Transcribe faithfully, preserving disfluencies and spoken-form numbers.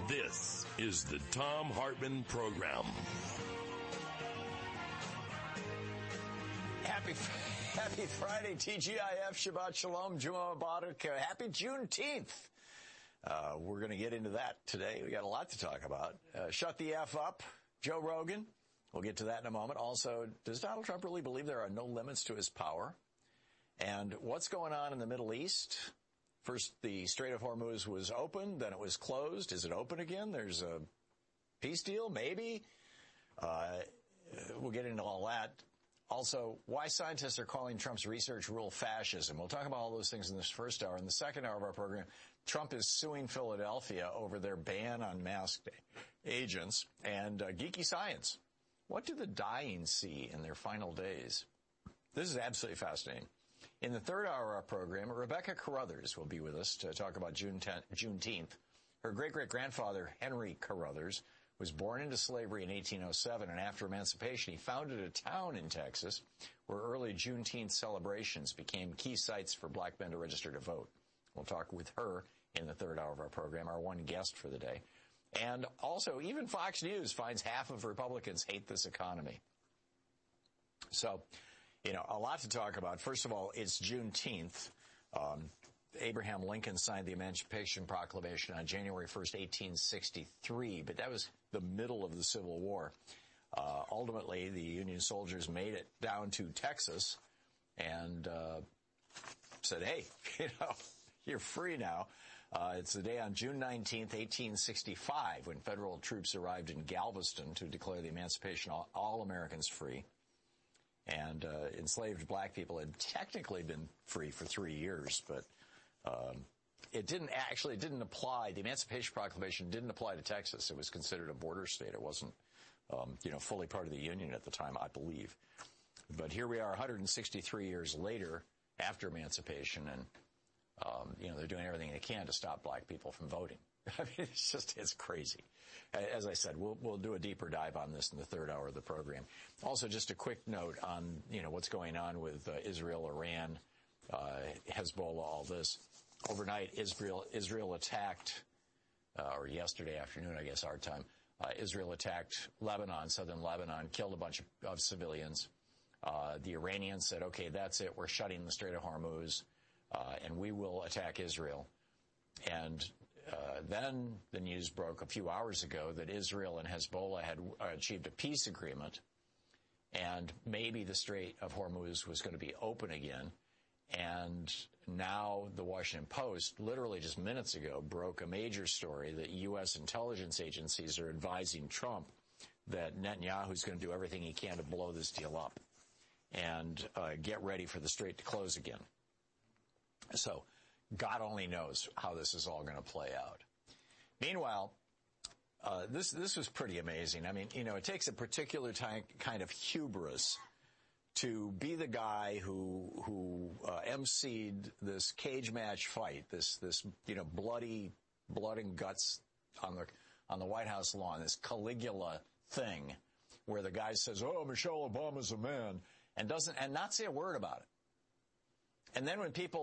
This is the Thom Hartmann Program. Happy, happy Friday, T G I F, Shabbat Shalom, Jumu'ah Mubarak, uh, happy Juneteenth. Uh, we're going to get into that today. We got a lot to talk about. Uh, shut the F up, Joe Rogan. We'll get to that in a moment. Also, does Donald Trump really believe there are no limits to his power? And what's going on in the Middle East? First, the Strait of Hormuz was open, then it was closed. Is it open again? There's a peace deal, maybe. Uh, we'll get into all that. Also, why scientists are calling Trump's research rule fascism. We'll talk about all those things in this first hour. In the second hour of our program, Trump is suing Philadelphia over their ban on masked agents. And uh, geeky science. What do the dying see in their final days? This is absolutely fascinating. In the third hour of our program, Rebecca Carruthers will be with us to talk about June tenth, Juneteenth. Her great-great-grandfather, Henry Carruthers, was born into slavery in eighteen oh seven, and after emancipation, he founded a town in Texas where early Juneteenth celebrations became key sites for black men to register to vote. We'll talk with her in the third hour of our program, our one guest for the day. And also, even Fox News finds half of Republicans hate this economy. So, you know, a lot to talk about. First of all, it's Juneteenth. Um, Abraham Lincoln signed the Emancipation Proclamation on January first, eighteen sixty-three, but that was the middle of the Civil War. Uh, ultimately, the Union soldiers made it down to Texas and uh, said, hey, you know, you're free now. Uh, it's the day on June nineteenth, eighteen sixty-five, when federal troops arrived in Galveston to declare the emancipation of all Americans free. And uh, enslaved black people had technically been free for three years, but um, it didn't actually, it didn't apply, the Emancipation Proclamation didn't apply to Texas. It was considered a border state. It wasn't, um, you know, fully part of the Union at the time, I believe. But here we are one hundred sixty-three years later, after emancipation, and, um, you know, they're doing everything they can to stop black people from voting. I mean, it's just, it's crazy. As I said, we'll, we'll do a deeper dive on this in the third hour of the program. Also, just a quick note on, you know, what's going on with uh, Israel, Iran, uh, Hezbollah, all this. Overnight, Israel, Israel attacked, uh, or yesterday afternoon, I guess our time, uh, Israel attacked Lebanon, southern Lebanon, killed a bunch of, of civilians. Uh, the Iranians said, okay, that's it. We're shutting the Strait of Hormuz, uh, and we will attack Israel. And Uh, then the news broke a few hours ago that Israel and Hezbollah had uh, achieved a peace agreement, and maybe the Strait of Hormuz was going to be open again. And now the Washington Post, literally just minutes ago, broke a major story that U S intelligence agencies are advising Trump that Netanyahu's going to do everything he can to blow this deal up and uh, get ready for the Strait to close again. So God only knows how this is all going to play out. Meanwhile, uh, this this was pretty amazing. I mean, you know, it takes a particular ty- kind of hubris to be the guy who who uh, emceed this cage match fight, this this you know bloody blood and guts on the on the White House lawn, this Caligula thing, where the guy says, "Oh, Michelle Obama's a man," and doesn't and not say a word about it. And then when people